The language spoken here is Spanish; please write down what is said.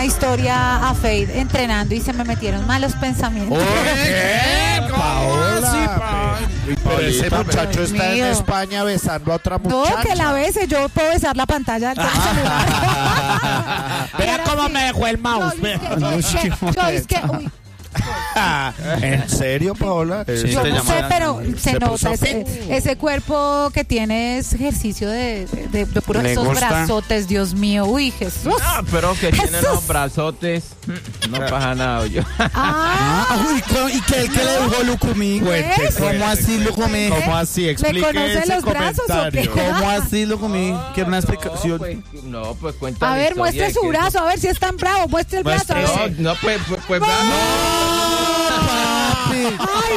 historia a Fade entrenando y se me metieron malos pensamientos. ¿Qué? Paola. Pero ese muchacho está en mío. España besando a otra No, muchacha. que la bese, yo puedo besar la pantalla del celular. Vea cómo me dejó el mouse. Yo es que, uy, ¿En serio, Paola? Sí, yo te no llama sé, la pero se nota puso ese cuerpo que tiene es ejercicio de puros Le esos gusta. brazotes, Dios mío, uy, Jesús. Ah, pero que tiene Jesús. los brazotes. No pasa nada, yo. ¿Y qué le dijo Lucumí? ¿Ves? ¿Cómo así Lucumí? ¿Cómo así? ¿Le Explique conoce ese los brazos o qué? comentario. ¿Cómo así Lucumí? Quiero una explicación. No, pues cuenta. A la ver, historia muestre de su que- brazo, a ver si es tan bravo, muestre el brazo. A ver. No, pues, Ay,